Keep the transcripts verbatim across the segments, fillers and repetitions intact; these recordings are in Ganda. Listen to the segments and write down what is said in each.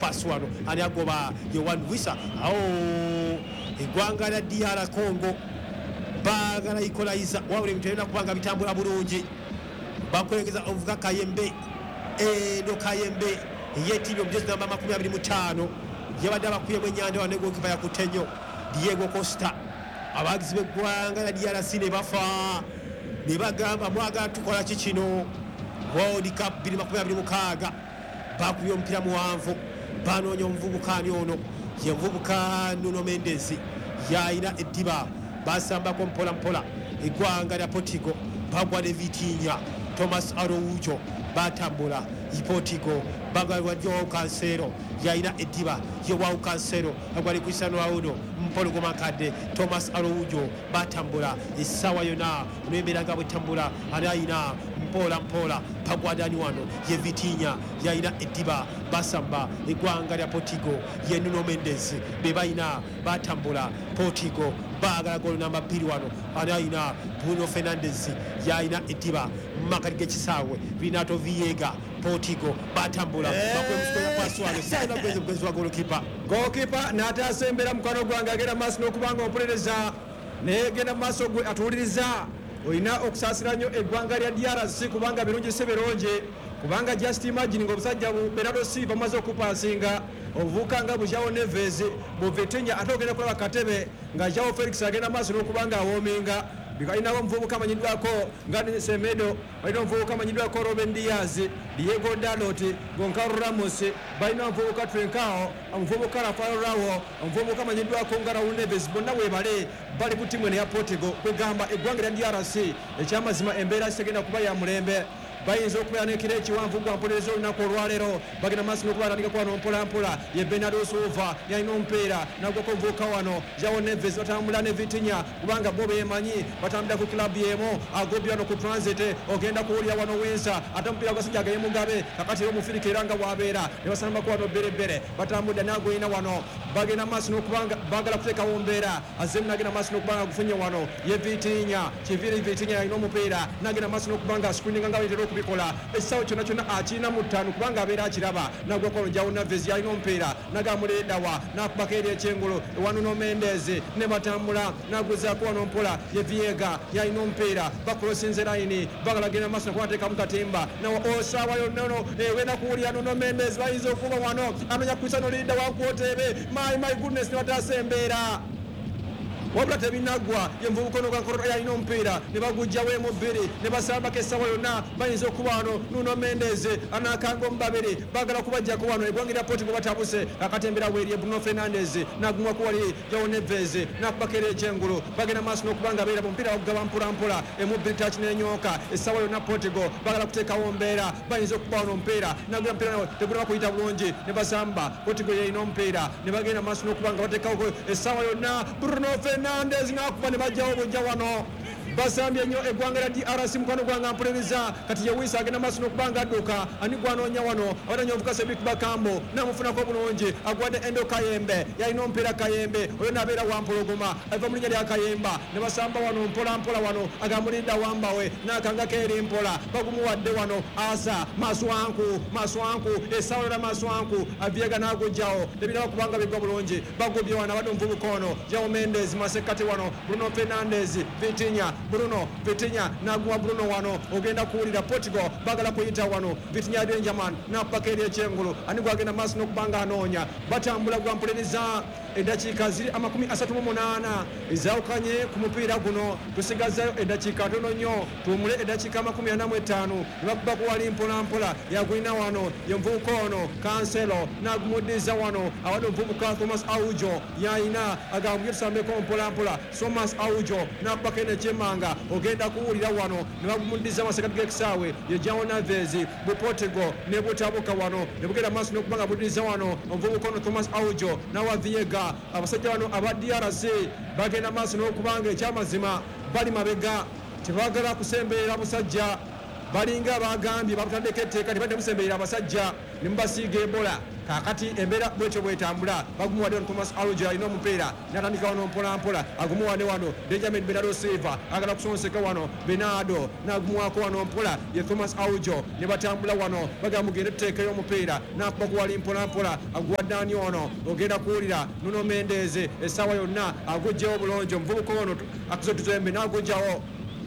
pass wano ani agoba Yohan Wissa awo eggwanga lya D R Congo baagala equalizer wabula ebintu kubanga bitambula bulungi bakwegeza ovuga Kayembe eno Kayembe yetibyo mjezi namba makumi abiri mu ttaano yabadde abakuyemu ennyanja wane gokipa yakutenyo Diego Costa abagizi b'eggwanga lya D R C ne bafa ne bagamba mwagala tukola ki kino World Cup bbiri makumi abiri mu mukaaga bakubye omupiira muwanvu banoonya omuvubuka ani ono ye muvubuka Nuno Mendes yayina eddiba basambako mpola mpola eggwanga lya Portugal bagwa ne Vitinha Thomas Araujo batambula Portugal bagwa Joao Cancelo yayina eddiba Joao Cancelo agwali Cristiano Ronaldo mpolo gomakadde Thomas Araujo batambula essaawa yonna olw'embeera bwetambula anayina mpola mpola pagwadani wano ye Vitinha yayina eddiba basamba eggwanga lya Portugal ye Nuno Mendes bebayina batambula Portugal baagala golo namba bbiri wano anayina Bruno Fernandes yayina eddiba makati g'ekisaawe Renato Viega Portugal batambula bakwemusukoya pasi wano sayina bweze bwezi wa golokipa golokipa n'ataasembera mukwano gwange agenda maaso n'okubanga omuperereza negenda maaso gwe atuwuliriza olina okusaasira nnyo eggwanga lya D R C kubanga birungi si birungi kubanga just imagine ng'obusajja Bernardo Silva amaze okupasinga obuvubuka nga João Neves bu Vitinha ate ogenda kulaba katebe nga João Felix agenda maaso n'okubanga awoominga bikaina omuvubuka amanyiddwako nga Semedo balina omuvubuka amanyiddwako Ruben Diaz Diego Dalot Goncalo Ramos balina omuvubuka Trincao omuvubuka Rafael Leao omuvubuka amanyiddwako nga Raul Neves bonna weebale bali ku ttiimu eno ya Portugal kwegamba eggwanga lya D R C ekyamazima embeera segenda kuba ya mulembe bayinza okubeera n'ekiro ekiwanvu gwa mpolereza olunaku olwaleero bagenda maaso n'okuba batandika kuba mpolampola ye Bernardo Silva yalina omupiira nagwako omuvubuka wano João Neves batambula ne Vitinha kubanga bo beemanyi batambulira ku kilabu y'emu agobye wano ku transit ogenda kuwulira wano Wenza ate omupiira gwasajjaga ye Mugabe kakati omufirika era nga bwabeera ne basambako wano berebere batambulira nagoyina wano bagenda maaso n'okubanga baagala kuteekawo mbeera azemu nagenda maaso n'okubanga gufunye wano ye Vitinha Kiviri Vitinha yalina omupiira nagenda maaso n'okubanga screeninga nga bayitera okubikola essaawa kyonna kyonna akirina mu ttaano kubanga abeera akiraba nagwako João Neves yalina omupiira nagamuleedawa nakubako eri ekyengulu ewa Nuno Mendes ne batambula naguzaako wano mpola ye Viega yalina omupiira bakrosinze layini bagala genda maaso nokuba bateekamu katimba nawo osaawa yonna ono ewenda kuwulira Nuno Mendes bayinza okuba wano anonya Cristiano Ronaldo wankwoteebe my my goodness ne bataasa embeera wabula tebinagwa ye muvubuka ono gankoro yalina omupiira ne bagujjawo emu bbiri ne basambako essaawa yonna bayinza okuba wano Nuno Mendes anakanga omu babiri bagala kubajjako wano eggwanga lya Portugal batabuse akatembera weeri Bruno Fernandes nagumwako wali João Neves nakubako era ekyengulu bagenda maaso n'okubanga abeera omupiira bagugaba mpolampola emu bbiri taki n'enyoka essaawa yonna Portugal bagala kuteekawo mbeera bayinza okuba wano omupiira nagula omupiira tegulaba kuyita bulungi ne basamba Portugal yalina omupiira ne bagenda maaso n'okubanga bateekawo essaawa yonna Bruno Fernandes nakuba ne bajjawo bujja wano basambye nnyo eggwanga lya D R C mukwano gwanga mpuliriza kati ye Wissa agenda maaso n'okubanga adduka ani gwanoonya wano abatanya ovuka Sebik Bakambo namufunako bulungi agwadde Endo Kayembe yalina omupiira Kayembe oyo nabeera wampologoma ava mu linnya lya Kayemba ne basamba wano mpolampola wano agamulinda wambawe nakangako eri mpola bagumuwadde wano asa Maswanku Maswanku essaawa yona Maswanku Aviega n'agujjawo tebiraba kubanga bigwa bulungi bagubye wano abadde omuvubuka ono João Mendes masekkati wano Bruno Fernandes Vitinha Bruno Vitinha naguma Bruno wano ogenda kuwulira Portugal bagala kuyita wano Vitinha Benjamin nakubako eri ekyengulu ani gwagenda maaso n'okubanga anoonya batambula gwampuliriza eddakiika ziri amakumi asatu mu munaana ezawukanye ku mupiira guno tusigazayo eddakiika tono nnyo tuwumule eddakiika amakumi ana mu etaano ne bakuba kuwali mpolampola yagulina wano ye muvubuka ono Cancelo nagumuddiza wano awadde omuvubuka Thomas Araujo yayina agambye tusambeko mpolampola Thomas Araujo nakubako eno ekyemmanga ogenda kuwulira wano ne bagumuddiza masekati g'ekisaawe ye João Neves bu Portugal ne butabuka wano ne bugenda maaso n'okubanga buddiza wano omuvubuka ono Thomas Araujo nawa Viega abasajja bano aba D R C bagenda maaso n'okubanga ekyamazima bali mabega tebagala kusemberera busajja balinga bagambye bakutaddeko etteeka tebadde musemberera abasajja ne mubasiiga ebola kakati embeera bwetyo bwetambula bagumuwadde wano Thomas Alujo alina omupiira natandika wano mpolampola agumuwadde wano Benjamin Bernardo Silva agala kusonseka wano Bernardo nagumuwako wano mpola ye Thomas Alujo ne batambula wano bagamba mugende etteeka y'omupiira nakuba kuwali mpolampola aguwadde ani ono ogenda kuwulira Nuno Mendes essaawa yonna agujjawo bulungi omuvubuka ono akuzotuzembe n'agujjawo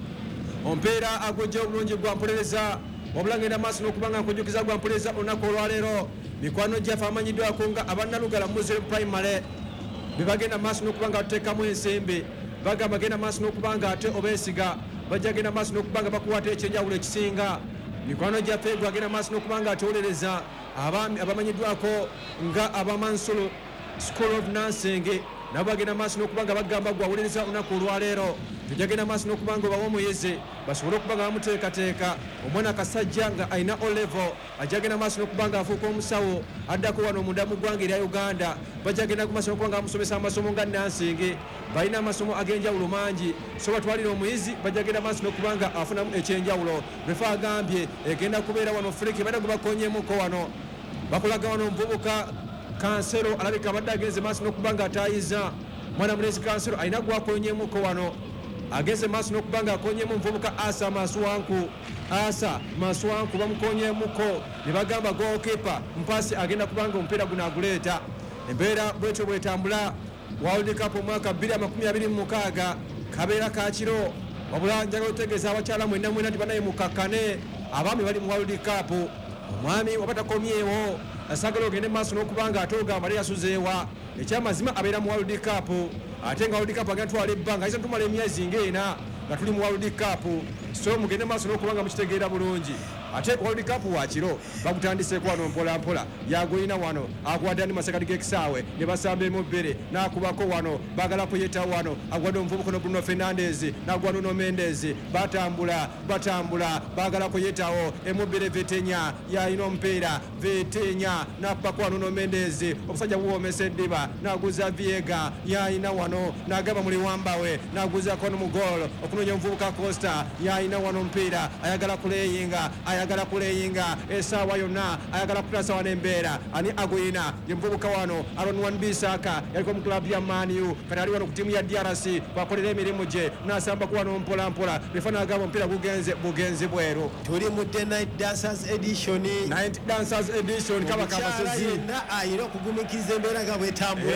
omupiira agujjawo bulungi gwa mpolereza wabula ngenda maaso n'okubanga nkujjukiza gwa mpolereza olunaku olwaleero mikwano gyaffe amanyiddwako nga abannalugala Muslim Primary bebagenda maaso n'okubanga bateekamu ensimbi bagamba genda maaso n'okubanga ate obeesiga bajja genda maaso n'okubanga bakuwata ekyenjawulo ekisinga mikwano gyaffe gwagenda maaso n'okubanga atewolereza abaami abamanyiddwako nga abamansulu School of Nursing nabo bagenda maaso n'okubanga bagamba gwawuliriza olunaku olwaleero tujagenda maaso n'okubanga obawa omuyezi basobole okubanga bamuteekateeka omwana kasajja nga alina olevo ajagenda maaso n'okubanga afuuka omusawo addako wano munda mu ggwanga erya Uganda bajagenda maaso n'okubanga bamusomesa amasomo nga nansingi balina amasomo ag'enjawulo mangi so batwalira omuyizi bajagenda maaso n'okubanga afunamu ekyenjawulo befe agambye egenda kubeera wano Friki badda gubakonyemuko wano bakulaga wano omuvubuka Kansero alabika abadde agenze maaso n'okubanga atayiza mwana mulezi Kansero alina gwakonyemuko wano agenze maaso n'okubanga akonyemu omuvubuka Asa Maswanku Asa Maswanku bamukonyemuko ne bagamba goalkeeper mpasi agenda kubanga omupiira guno aguleeta embeera bwetyo bwetambula World Cup omwaka bbiri amakumi abiri mu mukaaga kabeera kakiro wabula njagala otegeeza abakyala mwenda mwenda nti banaye mukakkane abaami bali mu World Cup omwami wabatakomyewo asagala ogende maaso n'okubanga ate ogamba ali yasuzeewa ekyamazima abeera mu World Cup ate nga World Cup agenda twala ebbanga ayisa tumala emyezi ng'ena nga tuli mu World Cup so mugende maaso n'okubanga mukitegeera bulungi ate World Cup wakiro bagutandiseeko wano mpola mpola yagulina wano agwadde ani masekati g'ekisaawe ne basamba emubbere n'akubako wano baagala kuyeta wano agwadde omuvubuka no Bruno Fernandes n'agwa Nuno Mendes batambula batambula baagala kuyetawo emubbere Vetenya yalina omupiira Vetenya n'akubako wano Nuno Mendes omusajja buwomesa eddiba n'aguza Viega yalina wano n'agamba muli wambawe n'aguzako no mu goal okunoonya omuvubuka Costa yalina wano omupiira ayagala kuleyinga ayagala kuleyinga essaawa yonna ayagala kutasa wano embeera ani aguyina ye muvubuka wano Aaron Wan-Bissaka yaliko mu club ya Man U kati ali wano ku ttiimu ya D R C bakolera emirimu gye n'asambako wano mpola mpola bifana agamba omupiira gugenze bugenzi bweru tuli mu The Night Dancers Edition Night Dancers Edition kabaka abasozi yenna ayina okugumikiriza embeera nga bwetambula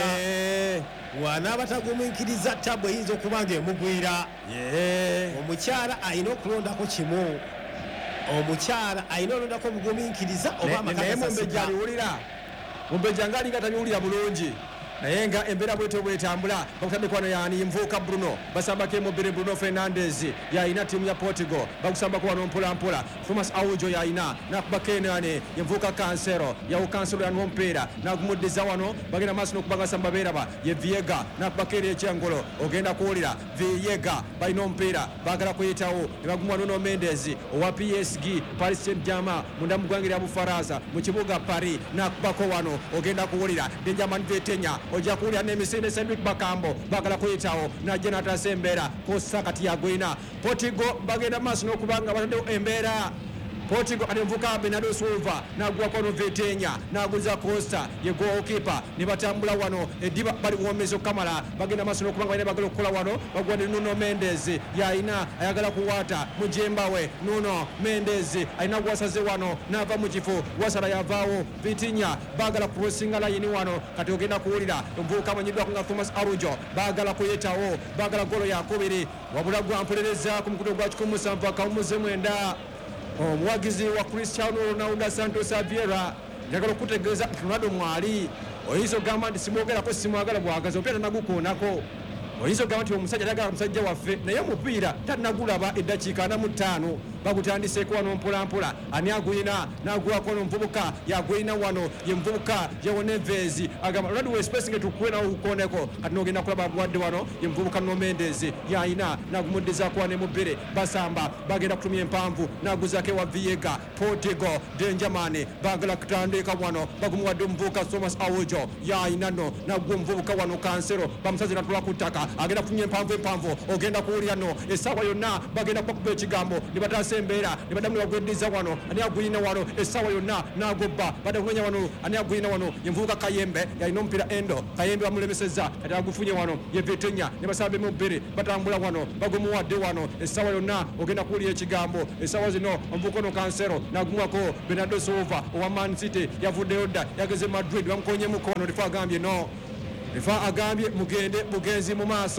wanaabatagumiikiriza tabwe eyinza okuba nga emugwira omukyala alina okulondako kimu omukyala alina olondako obugumiikiriza oba amakanaye aliwulira mumbeja nga alinga tabiwulira bulungi naye nga embeera bwetyo bwetambula bakutaddeko yani nvuuka Bruno basambako emubiri Bruno Fernandes yalina ttiimu ya Portugal bagusambako wano mpola mpola Thomas Alujo yalina nakuba Kenane yenvuuka Kansero yawo Kansero yanwa omupiira nagumuddiza wano bagenda maaso n'okubanga samba beeraba ye Viega nakuba Keri ekyengolo ogenda kuwulira Viega balina omupiira baagala kuyitawo ne bagumuwa Nuno Mendes owa P S G Paris Saint-Germain munda mu ggwanga erya Bufaransa mu kibuga Paris nakubako wano ogenda kuwulira Benjamin Vetenya ojja kuwulira n'emisinde Cedric Bakambo baagala kuyitawo najja n'ataasa embeera kosa kati yagwina Portugal bagenda maaso n'okubanga bataddewo embeera Portugal anemvuka Bernardo Silva nagwako no Vetenya naguza Costa ye goalkeeper ne batambula wano ediba bali womezo kamala bagenda maaso n'okubanga balina bagala okukola wano bagwadde Nuno Mendes yalina ayagala kuwata mujembawe Nuno Mendes alina gwasaze wano n'ava mu kifo wasala yavaawo Vitinha baagala kusinga layini wano kati ogenda kuwulira omuvubuka amanyiddwako nga Thomas Alujo baagala kuyetawo baagala golo yakubiri wabula gwampolereza ku mukuto gwa kikumi musanvu akawumuze mwenda omuwagizi wa Cristiano Ronaldo Santos Aveira njagala okutegeeza Ronaldo mwali oyinza ogamba nti simwogerako simwagala bwagaza omupiira tanagukoonako oyinza ogamba nti omusajja tayagala musajja waffe naye omupiira tanagulaba eddakiika ana mu ttaano bagutandiseeko wano mpolampola ani agulina naguwako nomuvubuka yagulina wano ye muvubuka yewo Neves agamba Ronaldo wespacing tukuwe nawo kukoneko kati nogenda kulaba aguwadde wano ye muvubuka Nuno Mendes yayina nagumuddizaako wano emubbere basamba bagenda kutumya empanvu naguzaako ewa Viega Portugal Benjamin baagala kutandika wano bagumuwadde omuvubuka Thomas Alujo yayina no nagwa omuvubuka wano Kansero bamusaze natula ku ttaka agenda kutumya empanvu empanvu ogenda kuwulira no essaawa yonna bagenda kubakuba ekigambo ne bataasa asembeera ne badamu bagweddiza wano ani aguyina wano essaawa yonna n'agobba bada kunenya wano ani aguyina wano yenvubuka Kayembe yalina omupiira Endo Kayembe bamulemesezza kati agufunye wano ye Vitenya ne basaba mu bbiri batambula wano bagumuwadde wano essaawa yonna ogenda kuwulira ekigambo essaawa zino omuvubuka ono Kansero n'agumuwako Bernardo Silva owa Man City yavuddeyo dda yageze Madrid bamukonyemu kono lifa agambye no lifa agambye mugende bugenzi mu maaso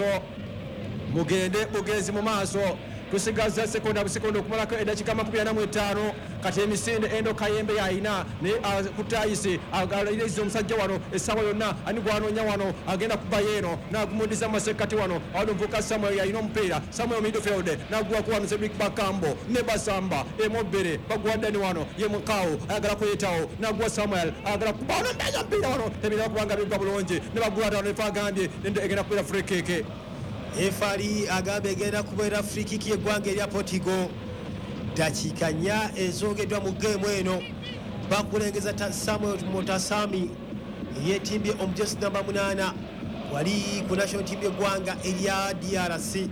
mugende bugenzi mu maaso tusigaza sekonda busekonda okumalako eddakiika makumi ana mu etaano kati emisinde Endo Kayembe yayina ne kutayisi agaliriza omusajja wano essaawa yonna ani gwanoonya wano agenda kubayo eno n'agumuddiza masekkati wano awali omuvubuka Samuel yayina omupiira Samuel midfield n'aguwako wano Cedric Bakambo ne Basamba emobbere baguwaddani wano ye Mukaawo ayagala kuyitawo n'aguwa Samuel ayagala kubawo n'ombeeza omupiira wano temirira kubanga bigwa bulungi ne baguwata wano efa agambye nende egenda kubeera free kick efali agambe egenda kubeera free kick y'eggwanga erya Portugal dakiika nnya ezongeddwa mu geemu eno bakulengeza Samuel Motasami yetimbye omujesi namba munaana wali ku national team y'eggwanga erya D R C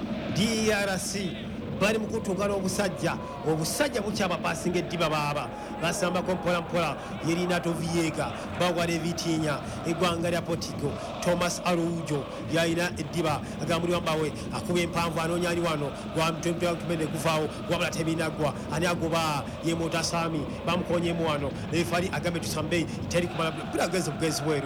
D R C bali mu kutuukana obusajja obusajja bukyabapasinga eddiba baaba basambako mpolampola Yerinato Viega bagwala Evitinya eggwanga lya Portugal Thomas Araujo yalina eddiba agambulirwa mbawe akuba empanvu anoonya ali wano gwamtemene guvaawo wabula tebinagwa ani agoba ye Motasami bamukonyemu wano efali agambe tusambe teri kumala bulageze bugezi bweru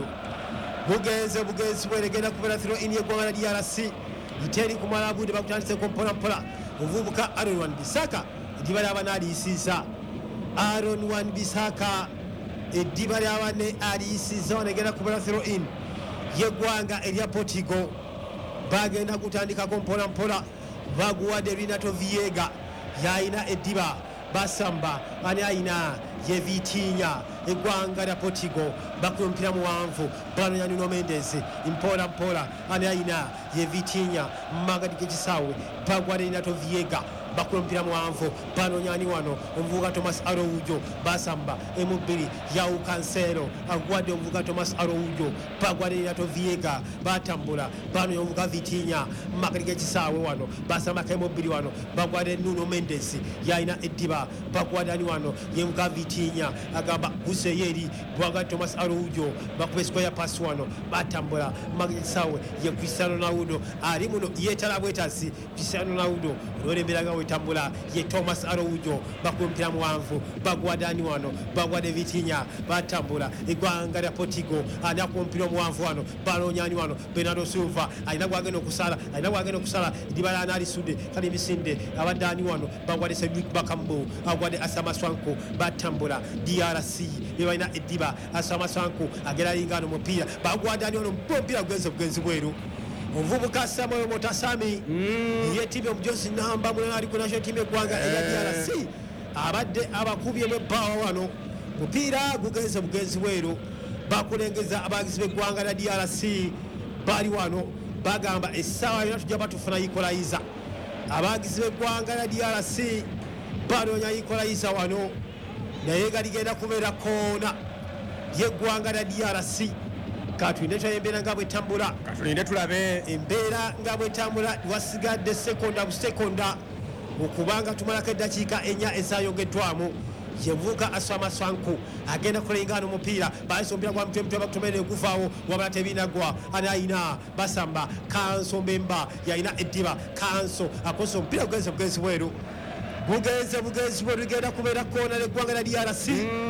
bugenze bugenzi bweru egenda kubeera throw in y'eggwanga lya D R C iteri kumala budde bakutandiseko mpolampola omuvubuka Aaron Wan-Bissaka eddiba lyaba n'aliyisiza Aaron Wan-Bissaka eddiba lyaba ne aliyisiza wano egenda kubeera throw in y'eggwanga erya Portugal bagenda kutandikako mpola mpola baguwadde Renato Viega yayina eddiba basamba ani ayina ye Vitinha eggwanga lya Portugal bakuba omupiira muwanvu banoonya Nuno Mendes mpola mpola ani ayina ye Vitinha mumagati g'ekisaawe bagwa Renato Viega bakuba omupiira muwanvu banoonya ani wano omuvubuka Thomas Araujo basamba emubbiri Yao Cancelo aguwadde omuvubuka Thomas Araujo bagwa Renato Viega batambula banoonya omuvubuka Vitinha mumagati g'ekisaawe wano basambako emubbiri wano bagwadde Nuno Mendes yalina eddiba bagwadde ani wano ye muvubuka Vitinha agamba guseyeri bwaga Thomas Araujo bakuba square pass wano batambula mumagati g'ekisaawe ye Cristiano Ronaldo ali muno yeetala bwetasi Cristiano Ronaldo olw'embeera wetambula ye Thomas Araujo bakuba omupiira muwanvu bagwadde ani wano bagwadde Vitinha batambula eggwanga lya Portugal ani akuba omupiira omuwanvu wano banoonya ani wano Bernardo Silva alina gwagenda okusala alina gwagenda okusala eddiba lya naalisudde kale emisinde abadde ani wano bagwadde Cedric Bakambo agwadde Asama Swanko batambula D R C bebalina eddiba Asama Swanko agera alingana omupiira bagwadde ani wano omupiira gugenze bugenzi bweru omuvubuka Samuel Motasami yetibye omujosi namba munana ali ku national team y'eggwanga erya D R C abadde abakubyemu ebbaawa wano mupiira gugenze bugenzi bweru bakulengeza abagizi b'eggwanga lya D R C bali wano bagamba essaawa yonna tujja batufuna yikolayiza abagizi b'eggwanga lya D R C banoonya yikolayiza wano naye nga ligenda kubeera koona y'eggwanga lya D R C katulinde tulabe embeera nga bwetambula katulinde tulabe embeera nga bwetambula wasigadde sekonda busekonda okubanga tumalako eddakiika ennya ezayongeddwamu yevuga Asama Swanko agenda kulengana omupiira bayise omupiira gwa mutwe bakutomere guvaawo wabula tebinagwa ani ayina basamba Kanso Mbemba yayina eddiba Kanso akosa omupiira gugenze bugenzi bweru bugenze bugenzi bweru ligenda kubeera koona l'eggwanga lya D R C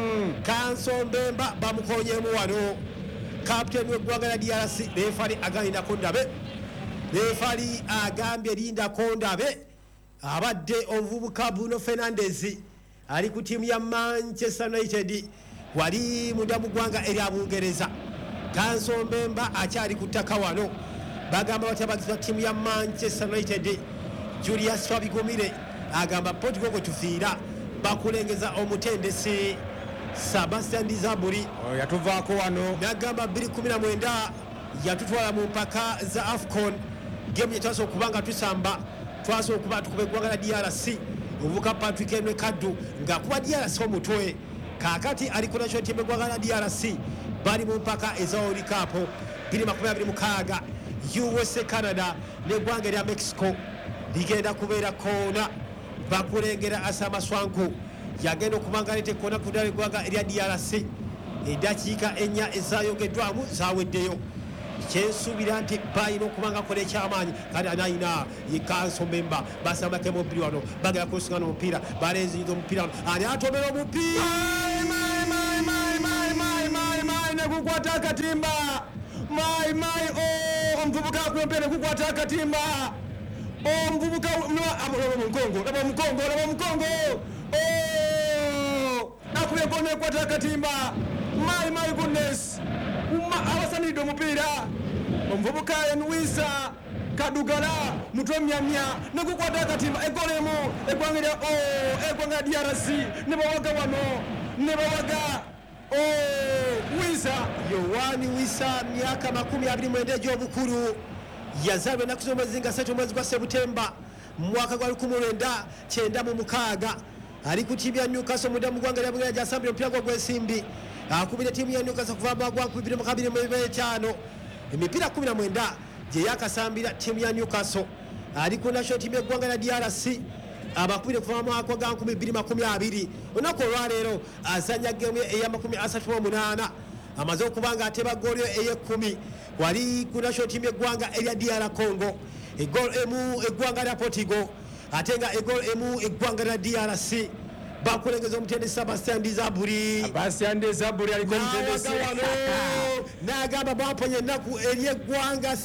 Kanso Mbemba bamukonyemu wano kapiteni w'eggwanga lya D R C leefali agambye ndabe leefali agambye lindako ndabe abadde omuvubuka Bruno Fernandes ali ku ttiimu ya Manchester United wali munda mu ggwanga erya Bungereza Kanso Mbemba akyali ku ttaka wano bagamba batabagizi ba ttiimu ya Manchester United Julius Fabigumire agamba Portugal gwe tufiira bakulengeza omutendesi Sebastian Dizaburi yatuvaako wano nagamba bbiri kumi na mwenda yatutwala mu mpaka za AFCON gemu gyetwasa okubanga tusamba twasa okuba tukuba eggwanga lya D R C omuvubuka Patrick Henry Kaddu ng'akuba D R C omutwe kaakati ali ku national team eggwanga lya D R C bali mu mpaka eza World Cup bbiri makumi abiri mukaaga U S A Canada n'eggwanga erya Mexico ligenda kubeera koona bakulengera Asama Swanku yagenda okubanga alete kona ku ddala eggwanga erya D R C eddakiika ennya ezaayogeddwamu zaaweddeyo kyensuubira nti bayina okubanga akola ekyamaanyi kati anayina yekanso memba basambako omubiri wano bagera kulusingana omupiira balenzinyiza omupiira wano ani atomera omupiira nekukwata akatimba mai mai omuvubuka akulompe nekukwata akatimba omuvubuka laba mukongo laba mukongo laba mukongo akubeko nekwata akatimba my my goodness abasanidde omupiira omuvubuka enwisa kadugala mutwe myamya nekukwata akatimba egolemu eggwanga lya eggwanga D R C ne bawaga wano ne bawaga wisa Yowani Wisa myaka makumi abiri mwenda egy'obukulu yazaalwa ennaku z'omwezi nga ssatu omwezi gwa Sebutemba mu mwaka gwa lukumi lwenda kyenda mu mukaaga ali ku ttiimu ya Newcastle munda mu ggwanga lya Buganda gy'asambira omupiira gwa gw'ensimbi akubira ttiimu ya Newcastle kuva mu gwa bibiri mu kabiri mu etaano emipiira kumi na mwenda gye yakasambira ttiimu ya Newcastle ali ku national ttiimu y'eggwanga lya D R C abakubire kuva mu mwaka gwa nkumi bbiri makumi abiri olunaku olwaleero azanya geemu eya makumi asatu mu munaana amaze okuba nga ateba goolo ey'ekkumi wali ku national ttiimu y'eggwanga erya D R Congo egoolo emu eggwanga lya Portugal ate nga egoolo emu eggwanga lya D R C bakulengeza omutendesi Sebastian Dizaburi Sebastian Dizaburi aliko omutendesi n'agamba bamponya ennaku ery'eggwanga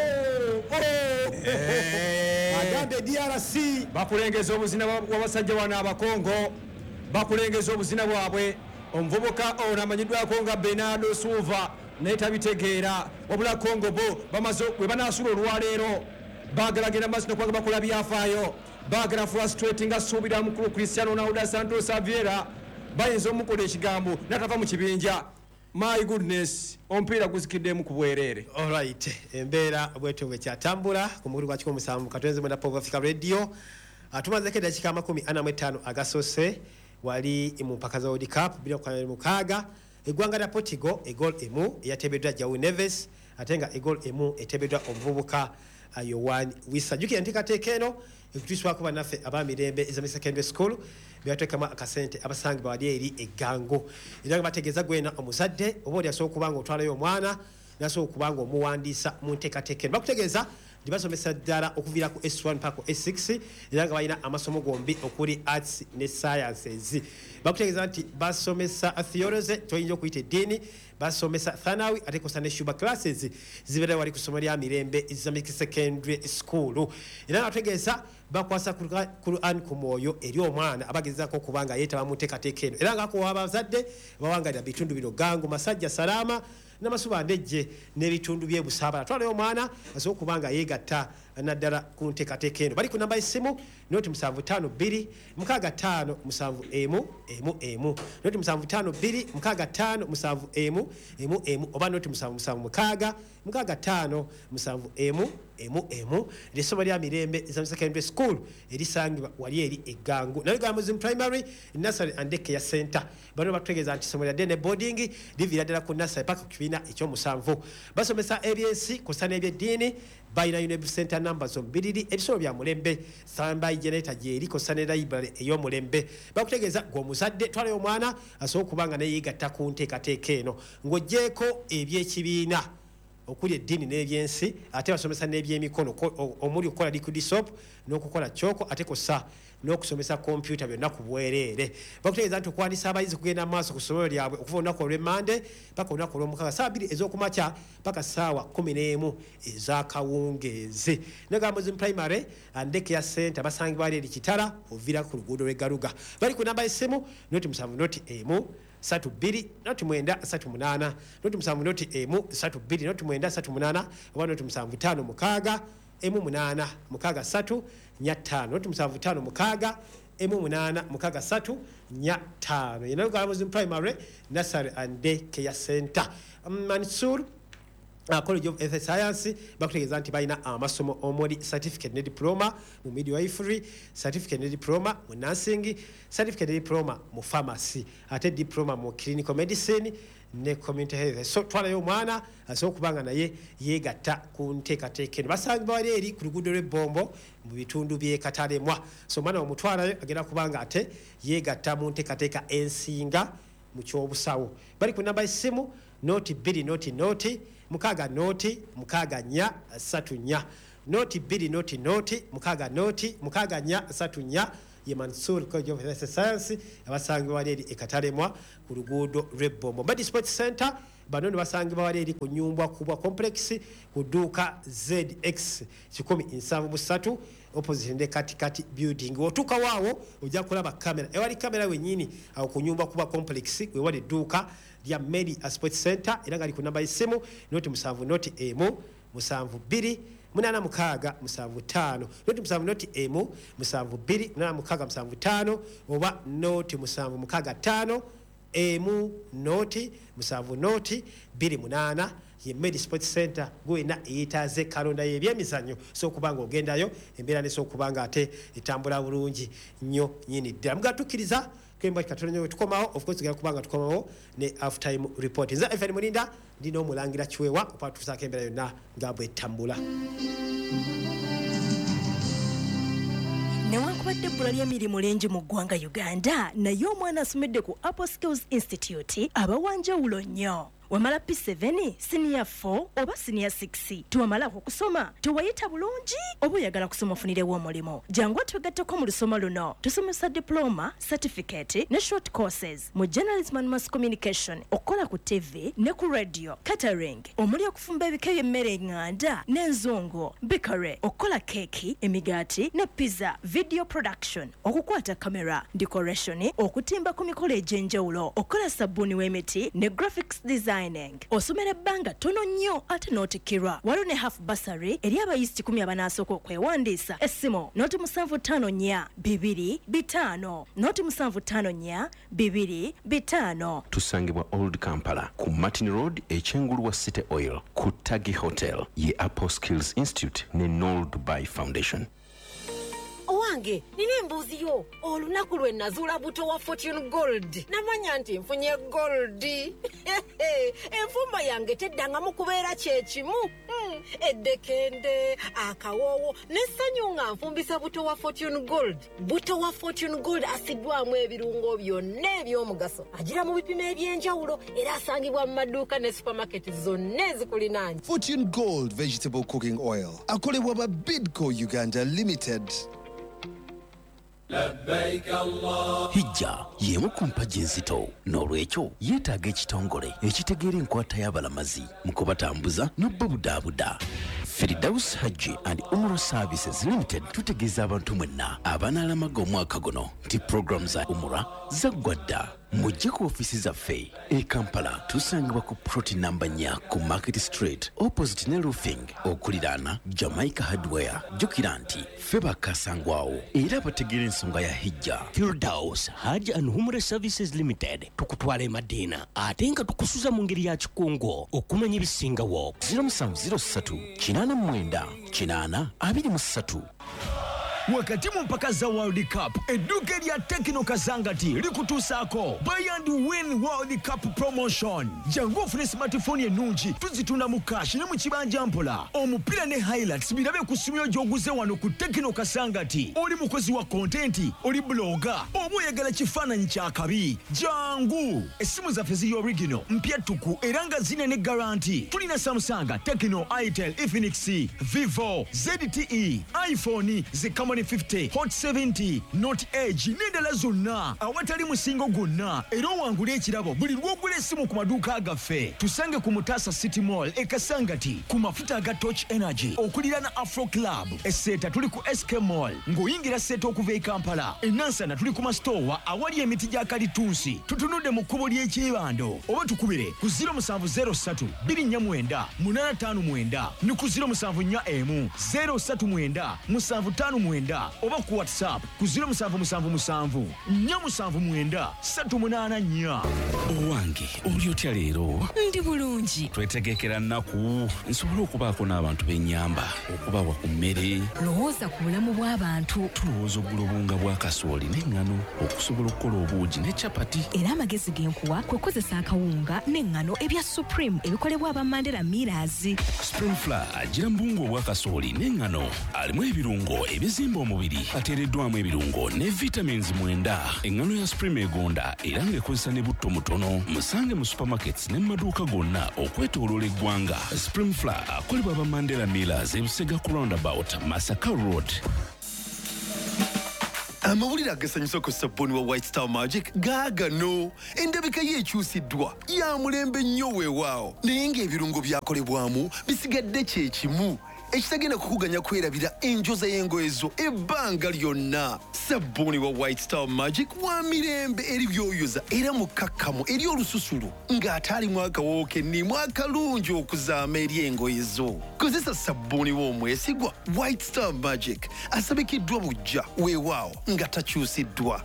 agambe D R C bakulengeza obuzina bw'abasajja wano abakongo bakulengeza obuzina bwabwe omuvubuka ono amanyiddwako nga Bernardo Silva naye tabitegeera wabula Congo bo bamaze bwe banaasula olwaleero baagala genda maaso nokubaga bakola byafaayo baagala frustrate nga suubira mukulu Cristiano Ronaldo Santos Xavier bayinza omukola ekigambo natava mu kibinja. My goodness omupiira guzikiddemu ku bwereere. Alright, embeera bwetyo bwe kyatambula ku mukulu gwa kikumi musanvu katwenze mu Pop Africa Radio atumazeko eddakiika amakumi ana mu etaano agasoose wali mu mpaka za World Cup bila kukwana mukaaga eggwanga lya Portugal egoal emu eyatebeddwa João Neves ate nga egoal emu etebeddwa omuvubuka Yowani Wisa. Jukira nteekateeka eno ekutuswako bannaffe abamirembe ezami secondary school byatwekamu akasente abasangi bawali eri eggango era nga bategeeza gwena omuzadde oba oli asobola okuba nga otwalayo omwana nasobola okuba nga omuwandiisa mu nteekateeka eno bakutegeeza nti basomesa ddala okuviira ku S one paka S six era nga balina amasomo gombi okuli arts ne sciences. Bakutegeeza nti basomesa theology toyinza okuyita eddiini basomesa thanawi ate kosa ne shuba classes zibeera wali ku ssomero lya mirembe Islamic Secondary School era nga bategeeza bakwasa Quran ku mwoyo eri omwana abagezaako okuba nga yeetaba mu nteekateeka eno era nga akuwa abazadde bawangalira bitundu bino gangu masajja salaama n'amasuba ndejje n'ebitundu by'ebusaabala twalayo omwana asobola okuba nga yeegatta naddala ku nteekateeka eno bali ku namba y'essimu noti musanvu ttaano bbiri mukaaga ttaano musanvu emu emu emu noti musanvu ttaano bbiri mukaaga ttaano musanvu emu emu emu oba noti musanvu musanvu mukaaga mukaaga ttaano musanvu emu emu emu lyessomo lya mirembe Islamic Secondary School erisangibwa wali eri eggangu naligala Muslim Primary Nursery and Daycare Center bano batutegeeza nti issomo lya day ne boarding liviira ddala ku nursery paka ku kibiina ekyomusanvu basomesa ebyensi kusa n'ebyeddiini bayina United Center number zombiriri ebisolo bya mulembe standby generator gyeri kosa ne library ey'omulembe bakutegeeza gw'omuzadde twalayo omwana asobola okuba nga neyeegatta ku nteekateeka eno ng'oggyeko eby'ekibiina okuli eddiini n'ebyensi ate basomesa n'ebyemikono omuli okukola liquid soap n'okukola kyoko ate kosa n'okusomesa kompyuta byonna ku bwereere bakutegeeza nti okuwandiisa abayizi kugenda mu maaso ku ssomero lyabwe okuva olunaku olw'emmande paka olunaku olw'omukaaga ssaawa bbiri ez'okumakya paka ssaawa kumi n'emu ez'akawungeezi negamba Muslim Primary and Daycare Center basangibwa ali eri Kitala oviira ku luguudo lw'eggaluga bali ku namba y'essimu noti musanvu noti emu satu bbiri noti mwenda satu munaana noti musanvu noti emu satu bbiri noti mwenda satu munaana oba noti musanvu ttaano mukaaga emu munaana mukaaga ssatu nnya ttaano noti musanvu ttaano mukaaga emu munaana mukaaga ssatu nnya ttaano yena lugala Muslim Primary Nursery and Daycare Center. Mansur Uh, College of Health Science bakutegeeza nti balina amasomo omuli certificate ne diploma mu midwifery, certificate ne diploma mu nursing, certificate ne diploma mu pharmacy, ate diploma mu clinical medicine ne community health. So twalayo omwana asobola okubanga naye yeegatta ku nteekateeka eno. Basangibwa wali eri ku luguudo lw'Ebombo mu bitundu by'e Katalemwa. So omwana omutwalayo agenda kubanga ate yeegatta mu nteekateeka ensinga mu kyobusawo. Bali ku namba y'essimu noti bbiri noti noti mukaga noti mukaga nya satu nya noti bbiri noti noti mukaga noti mukaga nya satu nya ye Mansour College of Health Science abasangibwa wali eri e Katalemwa ku luguudo lw'Ebombo. Mbadi Sports Center bano ne basangibwa wali eri ku Nyumbwa Kubwa Complex ku dduuka Z X kikumi nsanvu busatu opposite ne katikati building. Otuuka waawo ojja kulaba kamera ewali kamera wennyini awo ku Nyumbwa Kubwa Complex we wali dduuka lya Medi Sports Center era nga li ku namba y'essimu noti musanvu noti emu musanvu bbiri munana mukaaga musanvu ttaano noti musanvu noti emu musanvu bbiri munana mukaaga musanvu ttaano oba noti musanvu mukaaga ttaano emu noti musanvu noti bbiri munaana ye Medi Sports Center gwena eyitaaze kalonda y'ebyemizannyo so kubanga ogendayo embeera ne so kubanga ate etambula bulungi nnyo nyini ddala. Mugatukkiriza kemba katonyo tukomawo of course gera kubanga tukomawo ne half time report. Nza F N Mulinda ndino mulangira Kiwewa opatusa kembera yonna ngabwe tambula. Newankubadde ebbula ly'emirimu lingi mu ggwanga Uganda naye omwana asomedde ku Apple Skills Institute abawanjawulo nnyo. Wamala P seven, Senior four oba Senior six. Tuwamala okusoma tuwayita bulungi oba oyagala kusoma ofunirewo omulimo. Jangu twegatteko mu lusoma luno. Tusomesa diploma, certificate ne short courses mu journalism and mass communication, okola ku T V ne ku radio, catering, omuli okufumba ebika by'emmere eŋŋanda n'enzongo, bakery, okola keki, emigaati ne pizza, video production, okukwata kamera, decoration, okutimba ku mikolo egy'enjawulo, okola sabbuuni w'emiti ne graphics design. Osomera ebbanga tono nnyo ate n'otikirwa. Waliwo ne half bursary eri abayizi kikumi abanasooka okwewandiisa. Essimu noti musanvu ttaano nnya bibiri bitaano noti musanvu ttaano nnya bibiri bitaano. Tusangibwa Old Kampala ku Martin Road ekyengulu wa City Oil ku Tagi Hotel ye Apple Skills Institute ne Noel Dubai Foundation. Owange nina embuuzi yo olunaku lwe nazuula buto wa Fortune Gold namanya nti nfunye gold enfumba yange teddangamu kubeera kyekimu hmm. Eddekende akawoowo n'essanyu nga nfumbisa buto wa Fortune Gold. Buto wa Fortune Gold asiddwamu ebirungo byonna eby'omugaso agira mu bipimo eby'enjawulo era asangibwa mu maduuka ne supermarket zonna ezikulinaanye. Fortune Gold Vegetable Cooking Oil akolebwa ba Bidco Uganda Limited. Hijja yemu ku mpagi enzito n'olwekyo yeetaaga ekitongole ekitegeera enkwata y'abalamazi mu kubatambuza n'obbabudaabuda. Firdaus Hajji and Umrah Services Limited tutegeeza abantu mwenna abanaalamaga omwaka guno nti program za Umrah zaggwa dda. Mujje ku ofisi zaffe e Kampala tusangibwa ku ploti namba nnya ku Market Street opposite ne roofing okuliraana Jamaica Hardware. Jjukira nti ffe bakasangwawo era bategeera ensonga ya hijja. Firdaus Hajji and Umrah Services Limited tukutwala e Madina ate nga tukusuza mu ngeri ya kikungo okumanya ebisingawo. zero seven zero three kinaana mwenda kinaana abiri mu ssatu. Wakati mu mpaka za World Cup edduuka lya Tekno Kasangati likutuusaako Buy and Win World Cup Promotion. Jangu ofune smartphone ennungi tuzitunda mu cash ne mu kibanja mpola. Omupiira ne highlights birabe ku ssimu gy'oguze wano ku Tekno Kasangati. Oli mukozi wa content, oli blogger, oba oyagala kifaananyi kya kabi. Jangu essimu zaffe ziri original mpya tuku era nga zine ne guarantee. Tulina Samsung, Tekno, Itel, Infinix, Vivo, Z T E, iPhone, Zikama fifty, Hot seventy, Note Edge n'endala zonna awatali musingo gwonna era owangula ekirabo buli lw'ogula essimu ku maduuka gaffe. Tusange ku Mutasa City Mall e Kasangati ku mafuta aga Torch Energy okuliraana Afro Club. Esseeta tuli ku S K Mall ng'oyingira Seeta okuva e Kampala. E Nansana tuli ku Mastowa awali emiti gya Kalitunsi. Tutunudde mu kkubo ly'ekyebando oba tukubire ku zero seven zero three two nine nine eight five nine ne ku zero seven four one zero three nine seven five nine mwenda oba ku WhatsApp ku zero musanvu musanvu musanvu nnya musanvu mwenda ssatu munaana nnya. Owange oli otya leero? Ndi bulungi. Twetegekera nnaku nsobole okubaako n'abantu b'ennyamba okubawa ku mmere. Lowooza ku bulamu bw'abantu. Tulowooza oggula obunga bwa kasooli n'eŋŋano okusobola okukola obuugi ne capati. Era amagezi genkuwa kwe kozesa akawunga n'eŋŋano ebya Supreme ebikolebwa aba Mandela Millers. Spring Flour agira mbungo obwa kasooli n'eŋŋano alimu ebirungo ebizimba omubiri ateereddwamu ebirungo ne vitamins mwenda. Eŋŋano ya Supreme egonda era ng'ekozesa ne butto mutono. Musange mu supermarkets ne mu maduuka gonna okwetooloola eggwanga. Spring Flour akolebwa aba Mandela Millers e Busega ku roundabout Masaka Road. Amawulire agasanyusa ku sabbuuni wa White Star Magic gaagano. Endabika ye ekyusiddwa ya mulembe nnyo weewaawo naye ng'ebirungo byakolebwamu bisigadde kye kimu ekitagenda kukuganya kwerabira enjoza y'engoye zo ebbanga lyonna. Sabbuuni wa White Star Magic wa mirembe eri byoyoza era mukakkamu eri olususulu ng'ate alimu akawoowo kennimu akalungi okuzaama eri engoye zo. Kozesa sabbuuni w'omwesigwa White Star Magic asabikiddwa bujja weewaawo nga takyusiddwa.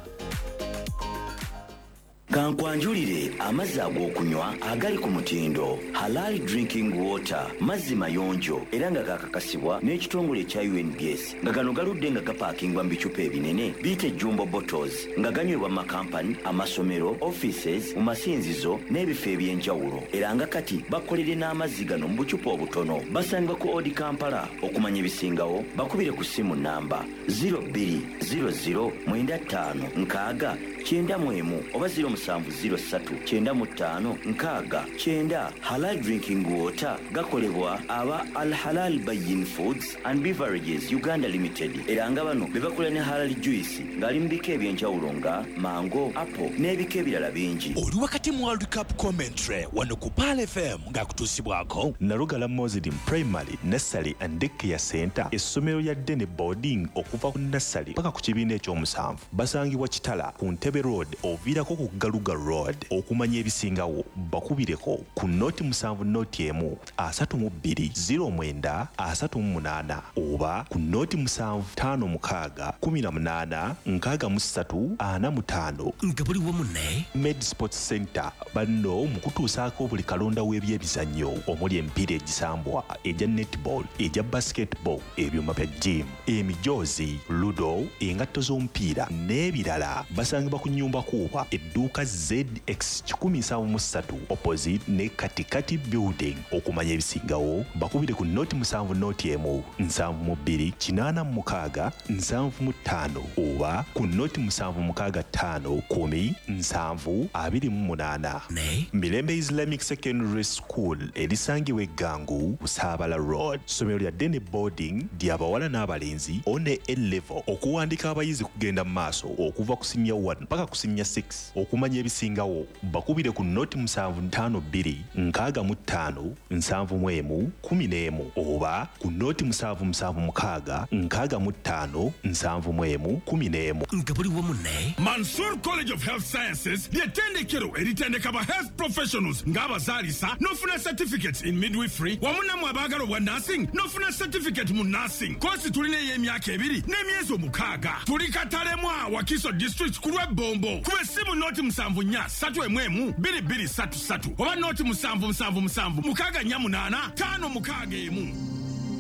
Kankwanjulire amazzi ag'okunywa agali ku mutindo Halal Drinking Water, mazzi mayonjo era nga gakakasibwa n'ekitongole ekya U N B S nga gano galudde nga gapaakingwa mu bicupa ebinene biyite jumbo bottles nga ganywebwa mu makampani, amasomero, offices, mu masinzizo n'ebifo eby'enjawulo era nga kati bakolere n'amazzi gano mu bucupa obutono. Basangibwa ku Odi Kampala. Okumanya ebisingawo bakubire ku ssimu namba zero two zero zero nine five nkaaga kyenda mu emu oba zero musanvu zero ssatu kyenda mu ttaano nkaaga kyenda. Halal Drinking Water gakolebwa aba Al Halal Bayin Foods and Beverages Uganda Limited era nga bano be bakola ne Halal Juice ng'ali mu bika eby'enjawulo nga mango, apple n'ebika ebirala bingi. Oli wakati mu World Cup commentary wano ku Pal F M ng'akutuusibwako Nalugala Muslim Primary Nursery and Daycare Center, essomero lya Dene Boarding okuva ku nursery paka ku kibiina ekyomusanvu. Basangibwa Kitala ku Ntebe Road oviirako ku Galuga Road. Okumanya ebisingawo bakubireko ku noti musanvu noti emu asatu mu bbiri zero mwenda asatu mu munaana oba ku noti musanvu ttaano mukaaga kumi na munaana nkaaga mu ssatu ana mu ttaano. Nga buli wamu ne Med Sports Center banno mu kutuusaako buli kalonda w'ebyebizannyo omuli emipiira egisambwa, egya netball, egya basketball, ebyuma bya gym, emijoozi, ludo, engatto z'omupiira n'ebirala. Basangibwa ku nnyumba kuuba edduuka Z X one seven three opposite ne Katikati Building. Okumanya ebisingawo bakubire ku noti musanvu noti emu nsanvu mu bbiri kinaana mu mukaaga nsanvu mu ttaano oba ku noti musanvu mukaaga ttaano kumi nsanvu abiri mu munaana. Mirembe Islamic Secondary School erisangibwa eggangu Busaabala Road. Somero lya Dene Boarding ly'abawala n'abalenzi one A-level. Okuwandika abayizi kugenda mu maaso okuva ku senior one mpaka ku senior six. Okumanya ebisingawo bakubire ku noti musanvu ttaano bbiri nkaaga mu ttaano nsanvu mu emu kumi n'emu oba ku noti musanvu musanvu mukaaga nkaaga mu ttaano nsanvu mu emu kumi n'emu. Nga buli wamu ne Mansour College of Health Sciences ly'ettendekero eritendeka ba health professionals ng'abazaalisa n'ofuna certificates in midwifery wamu nammwe abaagala obwa nursing n'ofuna certificate mu nursing. Kosi tulina ey'emyaka ebiri n'emyezi omukaaga. Tuli Katalemwa Wakiso District ku lw'Ebombo. Kuba essimu noti musanvu nnya ssatu emu emu bbiri bbiri ssatu ssatu oba noti musanvu musanvu musanvu mukaaga nnya munaana ttaano mukaaga emu.